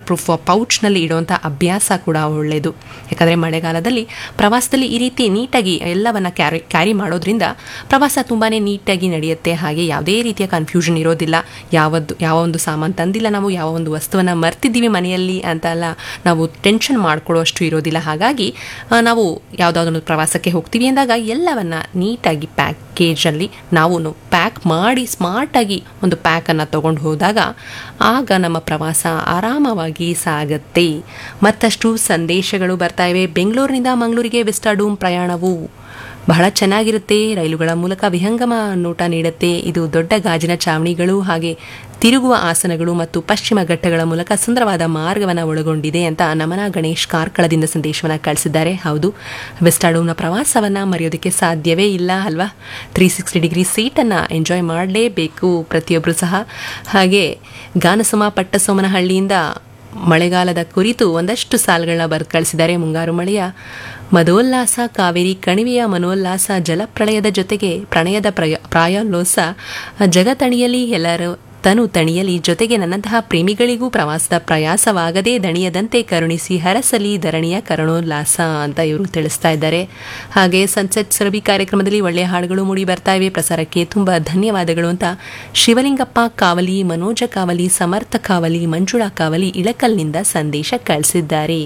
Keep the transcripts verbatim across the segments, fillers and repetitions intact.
Proof ಪೌಚ್ನಲ್ಲಿ ಇಡುವಂಥ ಅಭ್ಯಾಸ ಕೂಡ ಒಳ್ಳೆಯದು. ಯಾಕಂದರೆ ಮಳೆಗಾಲದಲ್ಲಿ ಪ್ರವಾಸದಲ್ಲಿ ಈ ರೀತಿ ನೀಟಾಗಿ ಎಲ್ಲವನ್ನು ಕ್ಯಾರಿ ಕ್ಯಾರಿ ಮಾಡೋದ್ರಿಂದ ಪ್ರವಾಸ ತುಂಬಾ ನೀಟಾಗಿ ನಡೆಯುತ್ತೆ. ಹಾಗೆ ಯಾವುದೇ ರೀತಿಯ ಕನ್ಫ್ಯೂಷನ್ ಇರೋದಿಲ್ಲ. ಯಾವದ್ದು ಯಾವ ಒಂದು ಸಾಮಾನು ತಂದಿಲ್ಲ, ನಾವು ಯಾವ ಒಂದು ವಸ್ತುವನ್ನು ಮರ್ತಿದ್ದೀವಿ ಮನೆಯಲ್ಲಿ ಅಂತೆಲ್ಲ ನಾವು ಟೆನ್ಷನ್ ಮಾಡ್ಕೊಳ್ಳೋಷ್ಟು ಇರೋದಿಲ್ಲ. ಹಾಗಾಗಿ ನಾವು ಯಾವುದಾದ್ರೂ ಪ್ರವಾಸಕ್ಕೆ ಹೋಗ್ತೀವಿ ಅಂದಾಗ ಎಲ್ಲವನ್ನ ನೀಟಾಗಿ ಪ್ಯಾಕೇಜಲ್ಲಿ ನಾವು ಪ್ಯಾಕ್ ಮಾಡಿ ಸ್ಮಾರ್ಟಾಗಿ ಒಂದು ಪ್ಯಾಕನ್ನು ತಗೊಂಡು ಹೋದಾಗ ಆಗ ನಮ್ಮ ಪ್ರವಾಸ ಆರಾಮವಾಗಿ ಸಾಗತ್ತೆ. ಮತ್ತಷ್ಟು ಸಂದೇಶಗಳು ಬರ್ತಾ ಇವೆ. ಬೆಂಗಳೂರಿನಿಂದ ಮಂಗಳೂರಿಗೆ ವಿಸ್ಟಾಡೂಮ್ ಪ್ರಯಾಣವು ಬಹಳ ಚೆನ್ನಾಗಿರುತ್ತೆ. ರೈಲುಗಳ ಮೂಲಕ ವಿಹಂಗಮ ನೋಟ ನೀಡುತ್ತೆ. ಇದು ದೊಡ್ಡ ಗಾಜಿನ ಚಾವಣಿಗಳು ಹಾಗೆ ತಿರುಗುವ ಆಸನಗಳು ಮತ್ತು ಪಶ್ಚಿಮ ಘಟ್ಟಗಳ ಮೂಲಕ ಸುಂದರವಾದ ಮಾರ್ಗವನ್ನು ಒಳಗೊಂಡಿದೆ ಅಂತ ನಮನ ಗಣೇಶ್ ಕಾರ್ಕಳದಿಂದ ಸಂದೇಶವನ್ನು ಕಳಿಸಿದ್ದಾರೆ. ಹೌದು, ವಿಸ್ಟಾಡೂಮ್ನ ಪ್ರವಾಸವನ್ನು ಮರೆಯೋದಕ್ಕೆ ಸಾಧ್ಯವೇ ಇಲ್ಲ ಅಲ್ವಾ. ತ್ರೀ ಸಿಕ್ಸ್ಟಿ ಡಿಗ್ರಿ ಸೀಟನ್ನು ಎಂಜಾಯ್ ಮಾಡಲೇಬೇಕು ಪ್ರತಿಯೊಬ್ಬರು ಸಹ. ಹಾಗೆ ಗಾನಸುಮ ಪಟ್ಟಸೋಮನಹಳ್ಳಿಯಿಂದ ಮಳೆಗಾಲದ ಕುರಿತು ಒಂದಷ್ಟು ಸಾಲುಗಳನ್ನ ಬರೆದು ಕಳಿಸಿದ್ದಾರೆ. ಮುಂಗಾರು ಮಳೆಯ ಮದೋಲ್ಲಾಸ, ಕಾವೇರಿ ಕಣಿವೆಯ ಮನೋಲ್ಲಾಸ, ಜಲಪ್ರಳಯದ ಜೊತೆಗೆ ಪ್ರಣಯದ ಪ್ರಯ ಪ್ರಾಯೋಲ್ಲಾಸ, ಜಗತಣಿಯಲಿ ಎಲ್ಲರೂ ತನು ತಣಿಯಲಿ, ಜೊತೆಗೆ ನನ್ನಂತಹ ಪ್ರೇಮಿಗಳಿಗೂ ಪ್ರವಾಸದ ಪ್ರಯಾಸವಾಗದೇ ದಣಿಯದಂತೆ ಕರುಣಿಸಿ ಹರಸಲಿ ಧರಣಿಯ ಕರುಣೋಲ್ಲಾಸ ಅಂತ ಇವರು ತಿಳಿಸ್ತಾ ಇದ್ದಾರೆ. ಹಾಗೆ ಸನ್ಸೆಟ್ ಸುರಭಿ ಕಾರ್ಯಕ್ರಮದಲ್ಲಿ ಒಳ್ಳೆಯ ಹಾಡುಗಳು ಮೂಡಿ ಬರ್ತಾ ಇವೆ. ಪ್ರಸಾರಕ್ಕೆ ತುಂಬ ಧನ್ಯವಾದಗಳು ಅಂತ ಶಿವಲಿಂಗಪ್ಪ ಕಾವಲಿ, ಮನೋಜ ಕಾವಲಿ, ಸಮರ್ಥ ಕಾವಲಿ, ಮಂಜುಳಾ ಕಾವಲಿ ಇಳಕಲ್ನಿಂದ ಸಂದೇಶ ಕಳಿಸಿದ್ದಾರೆ.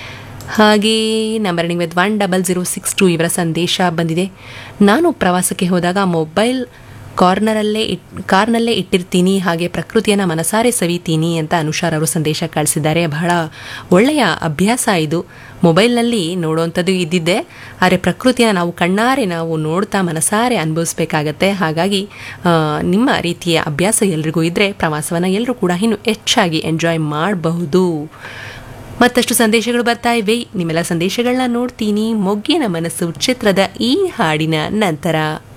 ಹಾಗೆ number ending with one double zero six to ಇವರ ಸಂದೇಶ ಬಂದಿದೆ. ನಾನು ಪ್ರವಾಸಕ್ಕೆ ಹೋದಾಗ ಮೊಬೈಲ್ ಕಾರ್ನರಲ್ಲೇ ಇಟ್ ಕಾರ್ನಲ್ಲೇ ಇಟ್ಟಿರ್ತೀನಿ, ಹಾಗೆ ಪ್ರಕೃತಿಯನ್ನು ಮನಸಾರೆ ಸವಿತೀನಿ ಅಂತ ಅನುಷಾರ್ ಅವರು ಸಂದೇಶ ಕಳಿಸಿದ್ದಾರೆ. ಬಹಳ ಒಳ್ಳೆಯ ಅಭ್ಯಾಸ ಇದು. ಮೊಬೈಲ್ನಲ್ಲಿ ನೋಡುವಂಥದ್ದು ಇದ್ದಿದ್ದೆ, ಆದರೆ ಪ್ರಕೃತಿಯನ್ನು ನಾವು ಕಣ್ಣಾರೆ ನಾವು ನೋಡ್ತಾ ಮನಸಾರೆ ಅನುಭವಿಸ್ಬೇಕಾಗತ್ತೆ. ಹಾಗಾಗಿ ನಿಮ್ಮ ರೀತಿಯ ಅಭ್ಯಾಸ ಎಲ್ರಿಗೂ ಇದ್ದರೆ ಪ್ರವಾಸವನ್ನು ಎಲ್ಲರೂ ಕೂಡ ಇನ್ನೂ ಹೆಚ್ಚಾಗಿ ಎಂಜಾಯ್ ಮಾಡಬಹುದು. ಮತ್ತಷ್ಟು ಸಂದೇಶಗಳು ಬರ್ತಾ ಇವೆ. ನಿಮ್ಮೆಲ್ಲ ಸಂದೇಶಗಳನ್ನ ನೋಡ್ತೀನಿ ಮೊಗ್ಗಿನ ಮನಸ್ಸು ಚಿತ್ರದ ಈ ಹಾಡಿನ ನಂತರ.